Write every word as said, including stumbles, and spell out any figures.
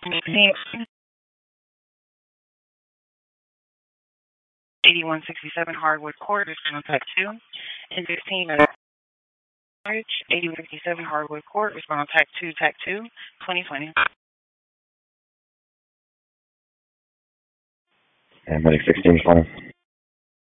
eighty-one sixty-seven Hardwood Court, respond on type two. And sixteen eighty-one sixty-seven Hardwood Court, respond on type two, type two, twenty twenty. And Medic sixteen, responding.